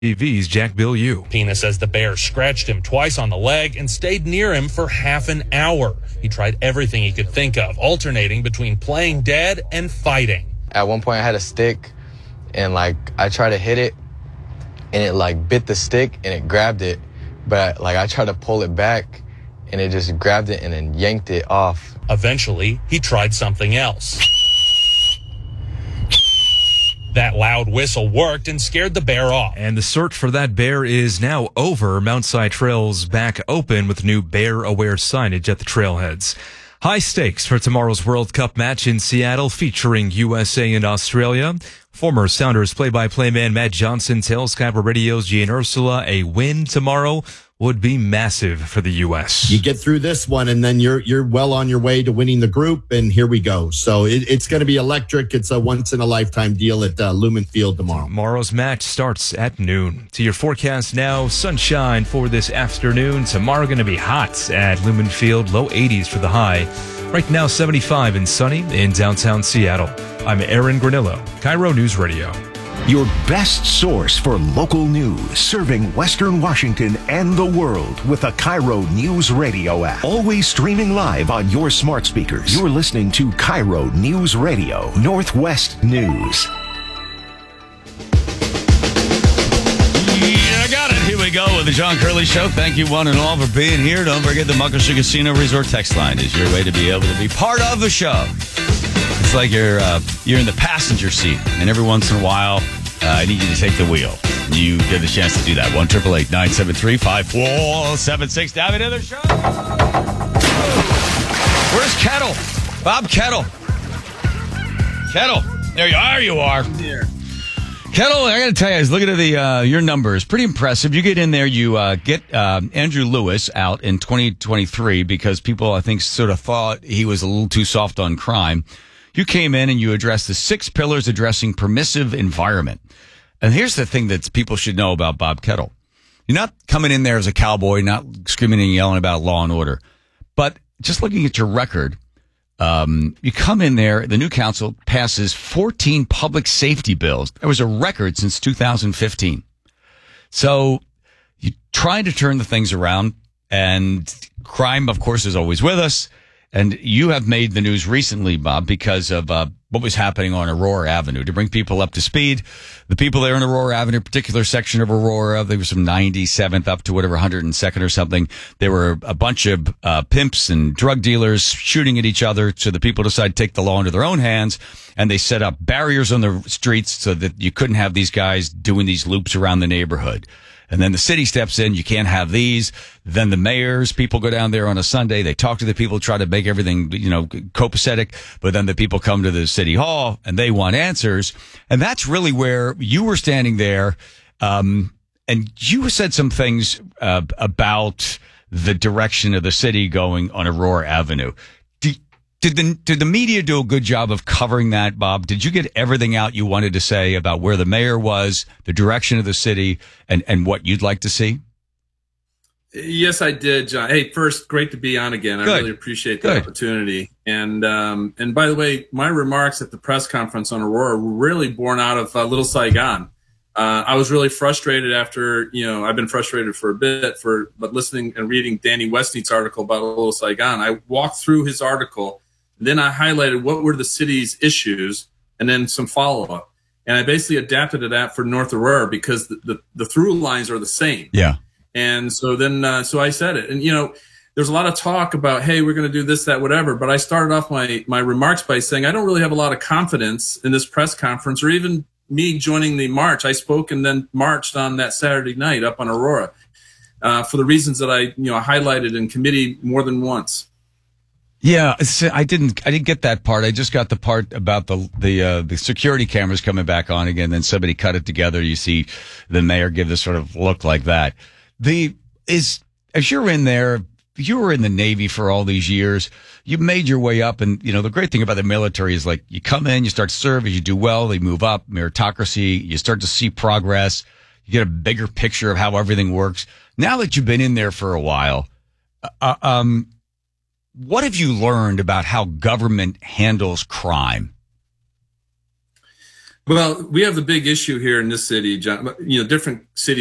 TV's Jack Bill Yu. Pina says the bear scratched him twice on the leg and stayed near him for half an hour. He tried everything he could think of, alternating between playing dead and fighting. At one point I had a stick and I tried to hit it and it bit the stick and it grabbed it. But I tried to pull it back and it just grabbed it and then yanked it off. Eventually, he tried something else. That loud whistle worked and scared the bear off. And the search for that bear is now over. Mount Si Trail's back open with new bear-aware signage at the trailheads. High stakes for tomorrow's World Cup match in Seattle featuring USA and Australia. Former Sounders play-by-play man Matt Johnson tells Kyber Radio's Gian Ursula a win tomorrow would be massive for the U.S. You get through this one, and then you're well on your way to winning the group, and here we go. So it's going to be electric. It's a once-in-a-lifetime deal at Lumen Field tomorrow. Tomorrow's match starts at noon. To your forecast now, sunshine for this afternoon. Tomorrow going to be hot at Lumen Field, low 80s for the high. Right now, 75 and sunny in downtown Seattle. I'm Aaron Granillo, Cairo News Radio. Your best source for local news, serving Western Washington and the world with the Cairo News Radio app. Always streaming live on your smart speakers. You're listening to Cairo News Radio, Northwest News. Yeah, I got it. Here we go with the John Curley Show. Thank you one and all for being here. Don't forget the Muckleshoot Casino Resort text line is your way to be able to be part of the show. It's like you're in the passenger seat, and every once in a while, I need you to take the wheel. You get the chance to do that. 1-888-973-5476. Now into the show. Where's Kettle? Bob Kettle. Kettle. There you are. You are. Here. Kettle, I got to tell you, I was looking at your numbers. Pretty impressive. You get in there, you get Andrew Lewis out in 2023 because people, I think, sort of thought he was a little too soft on crime. You came in and you addressed the 6 pillars addressing permissive environment. And here's the thing that people should know about Bob Kettle. You're not coming in there as a cowboy, not screaming and yelling about law and order. But just looking at your record, you come in there, the new council passes 14 public safety bills. That was a record since 2015. So you try to turn the things around, and crime, of course, is always with us. And you have made the news recently, Bob, because of what was happening on Aurora Avenue. To bring people up to speed, the people there in Aurora Avenue, particular section of Aurora, they were from 97th up to whatever, 102nd or something. There were a bunch of pimps and drug dealers shooting at each other, so the people decided to take the law into their own hands, and they set up barriers on the streets so that you couldn't have these guys doing these loops around the neighborhood. And then the city steps in. You can't have these. Then the mayors, people go down there on a Sunday. They talk to the people, try to make everything, copacetic. But then the people come to the city hall and they want answers. And that's really where you were standing there. And you said some things about the direction of the city going on Aurora Avenue. Did the media do a good job of covering that, Bob? Did you get everything out you wanted to say about where the mayor was, the direction of the city, and what you'd like to see? Yes, I did, John. Hey, first, great to be on again. I really appreciate the opportunity. And by the way, my remarks at the press conference on Aurora were really born out of Little Saigon. I was really frustrated after, I've been frustrated for a bit, but listening and reading Danny Westneat's article about Little Saigon. I walked through his article. Then I highlighted what were the city's issues and then some follow-up. And I basically adapted to that for North Aurora because the through lines are the same. Yeah. And so then, so I said it. And, there's a lot of talk about, hey, we're going to do this, that, whatever. But I started off my remarks by saying I don't really have a lot of confidence in this press conference or even me joining the march. I spoke and then marched on that Saturday night up on Aurora for the reasons that I highlighted in committee more than once. Yeah, I didn't get that part. I just got the part about the security cameras coming back on again. Then somebody cut it together. You see the mayor give this sort of look like that. As you're in there, you were in the Navy for all these years. You made your way up, and the great thing about the military is like you come in, you start to serve, as you do well, they move up, meritocracy. You start to see progress. You get a bigger picture of how everything works. Now that you've been in there for a while, what have you learned about how government handles crime? Well, we have the big issue here in this city, John. You know, different cities